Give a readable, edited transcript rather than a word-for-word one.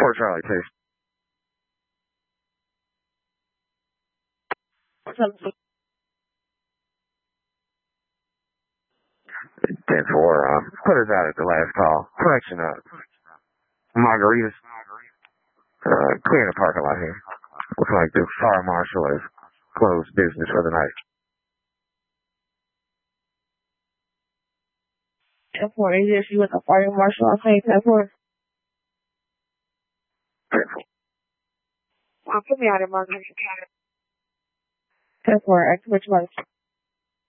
4 Charlie, please. What's up? 10-4, put us out at the last call. Correction, Margaritas. Clear the parking lot here. Looks like the fire marshal has closed business for the night. 10-4, is there you with the fire marshal? I'll say 10-4. 10-4. Put me out of Margarita. 10-4, X which month?